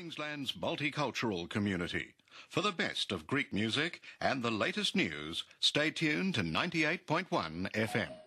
Queensland's multicultural community. For the best of Greek music and the latest news, stay tuned to 98.1 FM.